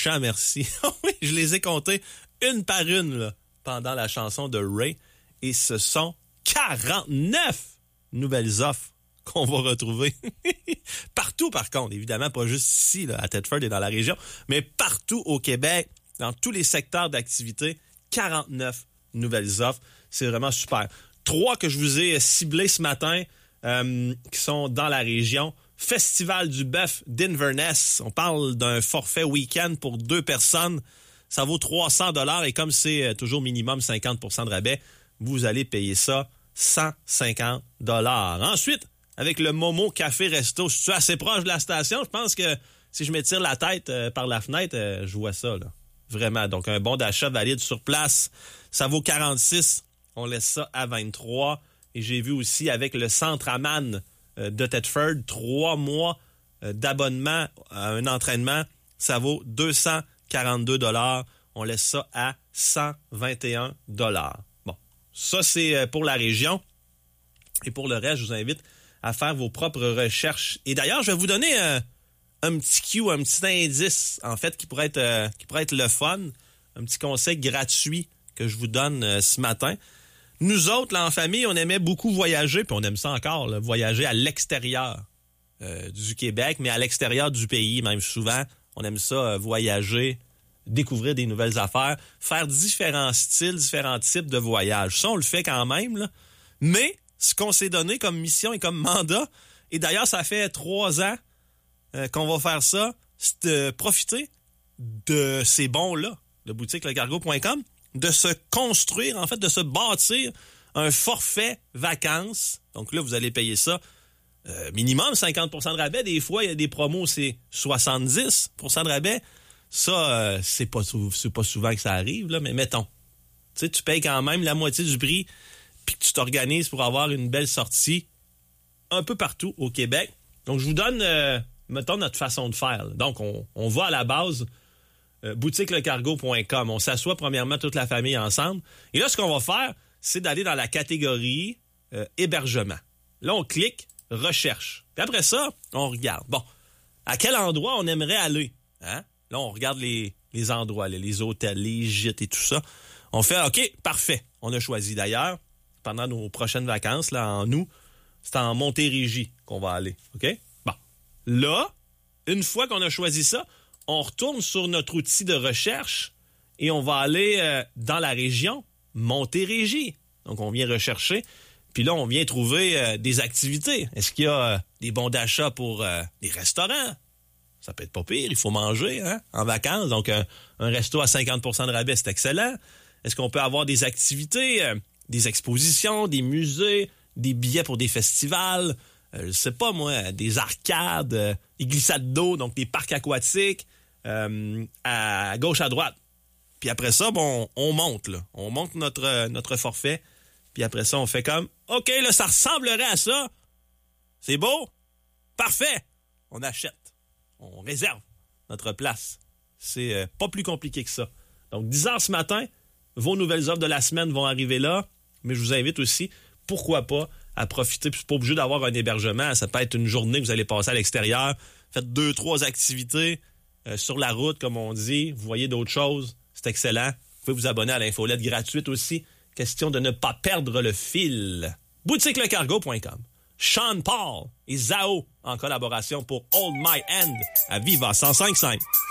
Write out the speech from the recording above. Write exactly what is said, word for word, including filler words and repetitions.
méchant merci. Oui, je les ai comptés une par une là, pendant la chanson de Ray. Et ce sont quarante-neuf nouvelles offres qu'on va retrouver. Partout, par contre. Évidemment, pas juste ici, là, à Thetford et dans la région, mais partout au Québec, dans tous les secteurs d'activité, quarante-neuf nouvelles offres. C'est vraiment super. Trois que je vous ai ciblés ce matin, euh, qui sont dans la région. Festival du bœuf d'Inverness. On parle d'un forfait week-end pour deux personnes. Ça vaut trois cents dollars et comme c'est toujours minimum cinquante pour cent de rabais, vous allez payer ça cent cinquante dollars. Ensuite, avec le Momo Café Resto, je suis assez proche de la station. Je pense que si je m'étire la tête euh, par la fenêtre, euh, je vois ça, là. Vraiment. Donc, un bon d'achat valide sur place. Ça vaut quarante-six. On laisse ça à vingt-trois. Et j'ai vu aussi avec le Centre Aman euh, de Thetford, trois mois euh, d'abonnement à un entraînement. Ça vaut deux cent quarante-deux dollars. On laisse ça à cent vingt et un dollars. Bon, ça, c'est pour la région. Et pour le reste, je vous invite à faire vos propres recherches. Et d'ailleurs, je vais vous donner un, un petit cue, un petit indice, en fait, qui pourrait être, euh, qui pourrait être le fun. Un petit conseil gratuit que je vous donne euh, ce matin. Nous autres, là, en famille, on aimait beaucoup voyager, puis on aime ça encore, là, voyager à l'extérieur euh, du Québec, mais à l'extérieur du pays, même souvent. On aime ça, euh, voyager, découvrir des nouvelles affaires, faire différents styles, différents types de voyages. Ça, on le fait quand même, là. Mais ce qu'on s'est donné comme mission et comme mandat, et d'ailleurs, ça fait trois ans euh, qu'on va faire ça, c'est de profiter de ces bons-là, de boutique le cargo point com, de se construire, en fait, de se bâtir un forfait vacances. Donc là, vous allez payer ça euh, minimum cinquante pour cent de rabais. Des fois, il y a des promos, c'est soixante-dix pour cent de rabais. Ça, euh, c'est pas, c'est pas souvent que ça arrive, là, mais mettons. Tu sais, tu payes quand même la moitié du prix puis que tu t'organises pour avoir une belle sortie un peu partout au Québec. Donc, je vous donne, euh, mettons, notre façon de faire. Là. Donc, on, on va à la base, euh, boutique le cargo point com. On s'assoit premièrement toute la famille ensemble. Et là, ce qu'on va faire, c'est d'aller dans la catégorie euh, hébergement. Là, on clique recherche. Puis après ça, on regarde. Bon, à quel endroit on aimerait aller? Hein? Là, on regarde les, les endroits, les, les hôtels, les gîtes et tout ça. On fait, OK, parfait. On a choisi d'ailleurs, pendant nos prochaines vacances, là, en août, c'est en Montérégie qu'on va aller. OK? Bon. Là, une fois qu'on a choisi ça, on retourne sur notre outil de recherche et on va aller euh, dans la région Montérégie. Donc, on vient rechercher. Puis là, on vient trouver euh, des activités. Est-ce qu'il y a euh, des bons d'achat pour euh, des restaurants? Ça peut être pas pire, il faut manger hein, en vacances. Donc, un, un resto à cinquante pour cent de rabais, c'est excellent. Est-ce qu'on peut avoir des activités, euh, des expositions, des musées, des billets pour des festivals, euh, je sais pas moi, des arcades, euh, des glissades d'eau, donc des parcs aquatiques, euh, à gauche, à droite. Puis après ça, bon, on monte, là. On monte notre, euh, notre forfait. Puis après ça, on fait comme, OK, là, ça ressemblerait à ça. C'est beau? Parfait! On achète. On réserve notre place. C'est euh, pas plus compliqué que ça. Donc, dix heures ce matin, vos nouvelles offres de la semaine vont arriver là, mais je vous invite aussi, pourquoi pas, à profiter. Puis c'est pas obligé d'avoir un hébergement. Ça peut être une journée que vous allez passer à l'extérieur. Faites deux, trois activités euh, sur la route, comme on dit. Vous voyez d'autres choses. C'est excellent. Vous pouvez vous abonner à l'infolette gratuite aussi. Question de ne pas perdre le fil. boutique le cargo point com. Sean Paul et Zao en collaboration pour Hold My Hand à Viva cent cinq virgule cinq.